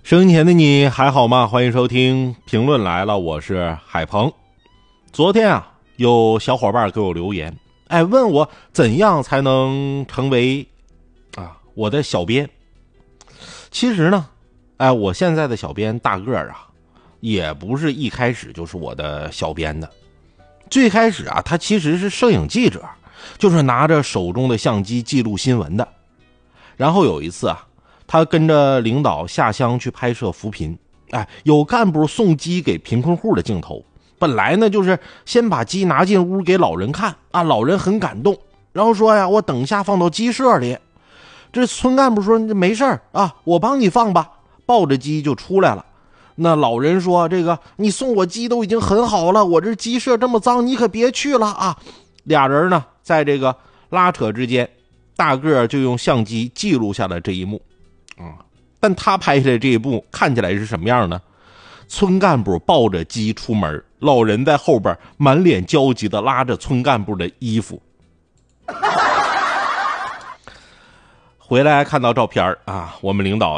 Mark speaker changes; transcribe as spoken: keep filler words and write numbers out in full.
Speaker 1: 收音前的你还好吗？欢迎收听评论来了，我是海鹏。昨天啊，有小伙伴给我留言，哎，问我怎样才能成为啊我的小编。其实呢，哎，我现在的小编大个儿啊，也不是一开始就是我的小编的。最开始啊，他其实是摄影记者，就是拿着手中的相机记录新闻的。然后有一次啊，他跟着领导下乡去拍摄扶贫，哎，有干部送鸡给贫困户的镜头。本来呢，就是先把鸡拿进屋给老人看啊，老人很感动，然后说呀，我等下放到鸡舍里。这村干部说没事儿啊，我帮你放吧，抱着鸡就出来了。那老人说，这个你送我鸡都已经很好了，我这鸡舍这么脏，你可别去了啊。俩人呢，在这个拉扯之间，大个就用相机记录下了这一幕。嗯，但他拍下来这一幕看起来是什么样呢？村干部抱着鸡出门，老人在后边满脸焦急的拉着村干部的衣服。回来看到照片啊，我们领导